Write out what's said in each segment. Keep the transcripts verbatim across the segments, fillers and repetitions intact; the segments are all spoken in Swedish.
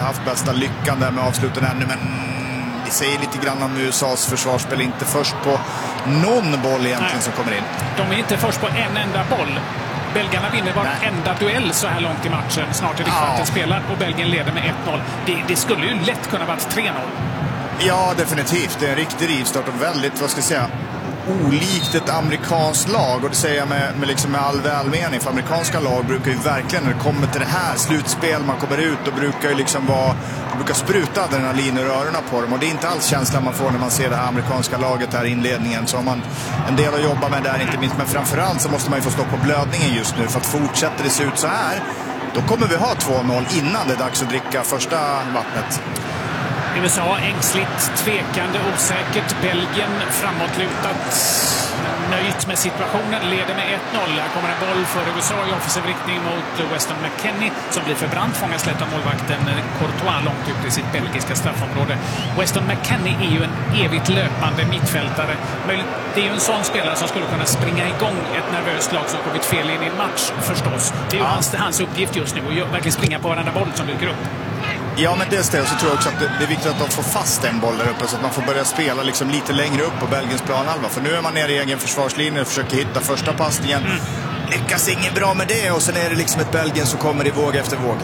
haft bästa lyckan där med avsluten ännu, men det säger lite grann om U S A:s försvarsspel. Inte först på någon boll egentligen. Nej, som kommer in. De är inte först på en enda boll. Belgarna vinner varenda duell så här långt i matchen. Snart är det kvarten ja. spelar och Belgien leder med ett noll. Det, det skulle ju lätt kunna vara tre noll. Ja, definitivt. Det är en riktig rivstart och väldigt, vad ska jag säga, olikt ett amerikanskt lag. Och det säger jag med, med, liksom med all välmening. För amerikanska lag brukar ju verkligen, när det kommer till det här slutspel, man kommer ut och brukar ju liksom vara, brukar spruta adrenalin ur öronen på dem. Och det är inte alls känslan man får när man ser det här amerikanska laget här i inledningen. Så har man en del att jobba med där, inte minst. Men framförallt så måste man ju få stopp på blödningen just nu. För att fortsätter det se ut så här, då kommer vi ha två noll innan det är dags att dricka första vattnet. U S A ängsligt, tvekande, osäkert. Belgien framåtlutat, nöjt med situationen, leder med ett noll. Här kommer en boll för U S A i offensiv riktning mot Weston McKennie som blir förbrant, fångas lätt av målvakten Courtois långt ut i sitt belgiska straffområde. Weston McKennie är ju en evigt löpande mittfältare. Det är ju en sån spelare som skulle kunna springa igång ett nervöst lag som kommit fel in i en match förstås. Det är ju ja. hans, hans uppgift just nu att verkligen springa på varenda boll som dyker upp. Ja, men det stället så tror jag också att det är viktigt att de får fast en boll där uppe så att man får börja spela liksom lite längre upp på Belgiens planhalva. För nu är man nere i egen försvarslinje och försöker hitta första passningen. Mm. Lyckas inget bra med det och sen är det liksom ett Belgien som kommer i våg efter våg.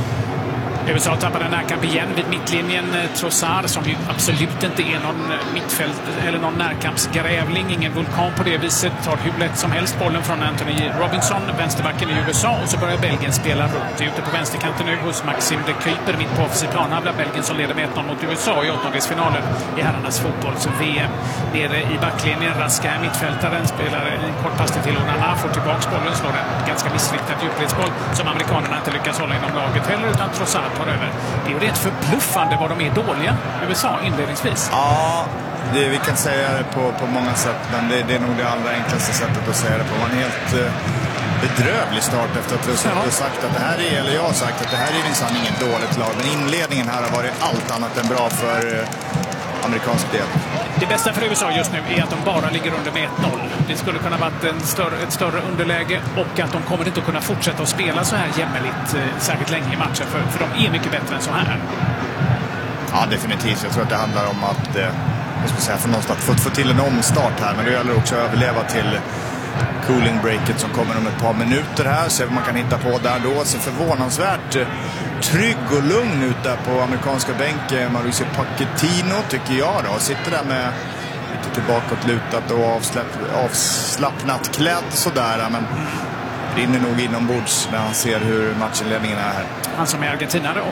U S A tappade en närkamp igen vid mittlinjen. Trossard, som ju absolut inte är någon mittfält eller någon närkampsgrävling, ingen vulkan på det viset, tar hur lätt som helst bollen från Anthony Robinson, vänsterbacken i U S A, och så börjar Belgien spela runt. Ute på vänsterkanten nu hos Maxim de Kuyper, mitt på offensiv planhalva. Belgien som leder med ett noll mot U S A i åttondelsfinalen i herrarnas fotbolls-V M. Nere i backlinjen, raska mittfältaren spelar en kort passning till Onana, får tillbaka bollen, slår en ganska missriktad djupledsboll som amerikanerna inte lyckas hålla inom laget heller, utan Trossard tar över. Det är ju rätt förbluffande vad de är dåliga, U S A, inledningsvis. Ja, det, vi kan säga det på, på många sätt, men det, det är nog det allra enklaste sättet att säga det på. Man är helt eh, bedrövlig start efter att vi har sagt att det här är, eller jag har sagt att det här är minsann inget dåligt lag, men inledningen här har varit allt annat än bra för eh, amerikansk del. Det bästa för U S A just nu är att de bara ligger under med ett noll. Det skulle kunna vara en större, ett större underläge och att de kommer inte att kunna fortsätta att spela så här jämmerligt eh, särskilt länge i matchen, för, för de är mycket bättre än så här. Ja, definitivt. Jag tror att det handlar om att eh, jag ska säga, för någonstans få, få till en omstart här, men det gäller också att överleva till cooling breaket som kommer om ett par minuter här. Se vad man kan hitta på där då. Så förvånansvärt eh, trygg och lugn ut där på amerikanska bänken. Mauricio Pochettino tycker jag då. Sitter där med lite tillbakåtlutat och avslapp, avslappnat klädd sådär. Men rinner nog inombords när han ser hur matchenledningen är här. Han som är argentinare